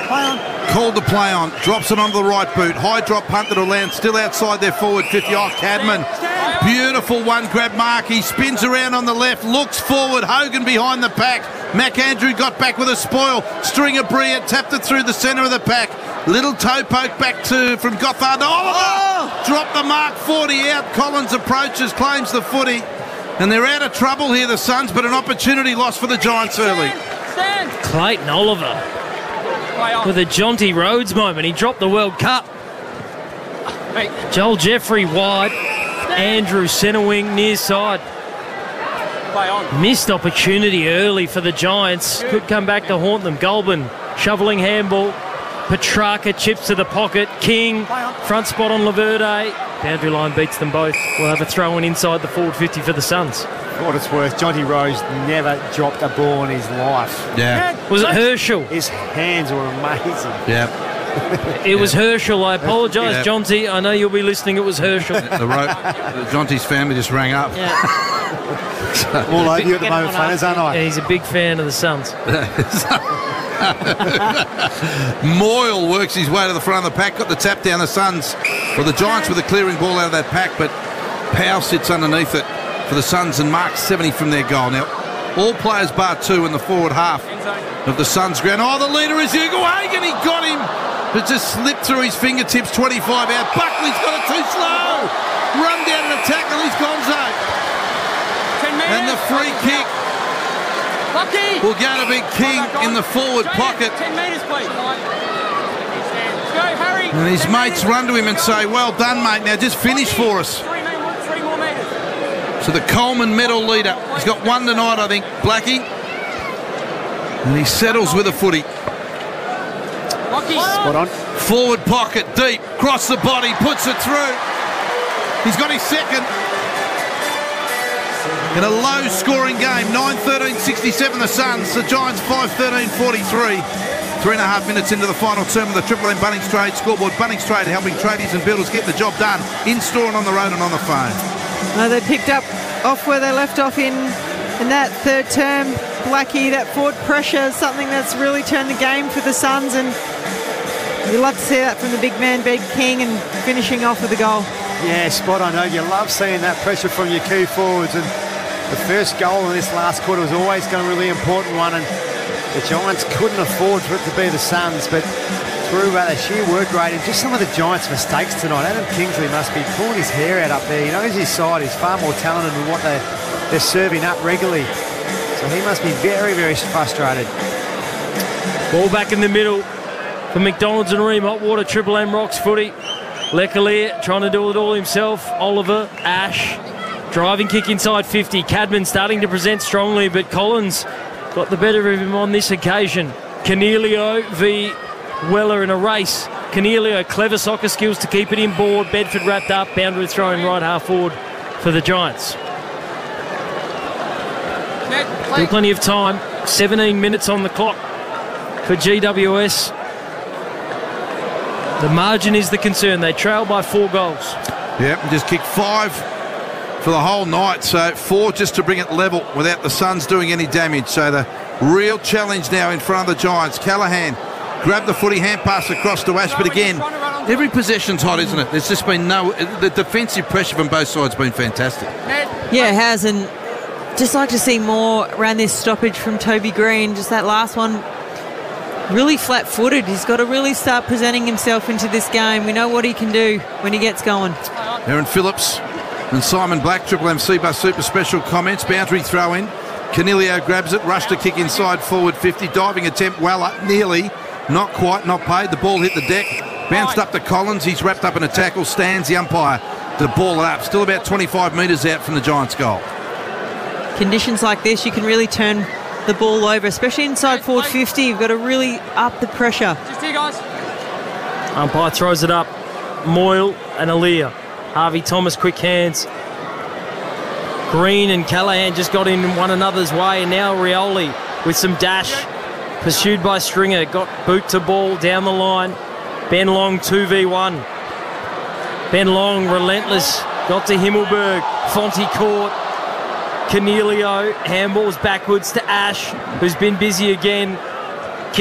Called the play on. Drops it onto the right boot. High drop punt that'll land still outside their forward 50. Oh, Cadman. Beautiful one grab mark. He spins around on the left. Looks forward. Hogan behind the pack. McAndrew got back with a spoil. Stringer Brilliant tapped it through the centre of the pack. Little toe poke back from Gothard. Oliver! Dropped the mark. 40 out. Collins approaches. Claims the footy. And they're out of trouble here, the Suns, but an opportunity lost for the Giants early. Clayton Oliver with a Jonty Rhodes moment. He dropped the World Cup. Joel Jeffrey wide. Andrew centre wing near side. Missed opportunity early for the Giants. Could come back to haunt them. Goulburn shoveling handball. Petrarca chips to the pocket. King front spot on Laverde. Boundary line beats them both. We'll have a throw in inside the forward 50 for the Suns. For what it's worth, Jonty Rose never dropped a ball in his life. Yeah. Was it Herschel? His hands were amazing. Yeah. It was Herschel. I apologise, Jonty. I know you'll be listening. It was Herschel. Jonty's family just rang up. Yeah. All over you at the moment, fans, aren't I? Yeah, he's a big fan of the Suns. Moyle works his way to the front of the pack, got the tap down the Suns. Well, the Giants with a clearing ball out of that pack, but Powell sits underneath it for the Suns and marks 70 from their goal. Now, all players bar two in the forward half of the Suns ground. Oh, the leader is Hugo Hagan. He got him. It just slipped through his fingertips. 25 out. Buckley's got it too slow. Run down and attack, and he's Gonzo. And the free kick will go to Big King in the forward pocket. 10 metres, please. Go, Harry. And his mates run to him and say, well done, mate. Now just finish for us. 3 more metres. So the Coleman medal leader. He's got one tonight, I think, Blackie. And he settles with a footy. Spot on. Forward pocket, deep, cross the body, puts it through. He's got his second. In a low-scoring game, 9-13-67 the Suns. The Giants 5-13-43. 3.5 minutes into the final term of the Triple M Bunnings Trade scoreboard. Bunnings Trade helping tradies and builders get the job done in-store and on the road and on the phone. No, they picked up off where they left off in that third term. Blackie, that forward pressure is something that's really turned the game for the Suns, and you love to see that from the big man, Big King, and finishing off with a goal. Yeah, spot on. You love seeing that pressure from your key forwards, and the first goal in this last quarter was always going to be a really important one, and the Giants couldn't afford for it to be the Suns, but through the sheer work rate and just some of the Giants' mistakes tonight, Adam Kingsley must be pulling his hair out up there. He knows his side. He's far more talented than what they're serving up regularly. So he must be very, very frustrated. Ball back in the middle for McDonald's and Ream. Hotwater, Triple M Rocks footy. Leclerc trying to do it all himself. Oliver, Ash, driving kick inside 50. Cadman starting to present strongly, but Collins got the better of him on this occasion. Cornelio v. Weller in a race. Cornelio, clever soccer skills to keep it in board. Bedford wrapped up, boundary throw in right half forward for the Giants. Still plenty of time. 17 minutes on the clock for GWS. The margin is the concern. They trail by 4 goals. Yeah, just kicked 5 for the whole night, so 4 just to bring it level without the Suns doing any damage. So the real challenge now in front of the Giants. Callahan grabbed the footy, hand pass across to Ash, but again, every possession's hot, isn't it? There's just been the defensive pressure from both sides has been fantastic. Yeah, it has, and just like to see more around this stoppage from Toby Green. Just that last one, really flat-footed. He's got to really start presenting himself into this game. We know what he can do when he gets going. Aaron Phillips and Simon Black, Triple M C-Bus Super Special comments. Boundary throw in. Cornelio grabs it, rushed to kick inside forward 50. Diving attempt, well up, nearly. Not quite, not paid. The ball hit the deck. Bounced up to Collins. He's wrapped up in a tackle. Stands the umpire to ball it up. Still about 25 metres out from the Giants' goal. Conditions like this, you can really turn the ball over, especially inside forward 50. You've got to really up the pressure. Just here, guys. Umpire throws it up. Moyle and Aaliyah. Harvey Thomas, quick hands. Green and Callahan just got in one another's way, and now Rioli with some dash. Pursued by Stringer. Got boot to ball down the line. Ben Long 2v1. Ben Long relentless. Got to Himmelberg. Fonte caught. Cornelio handballs backwards to Ash, who's been busy again.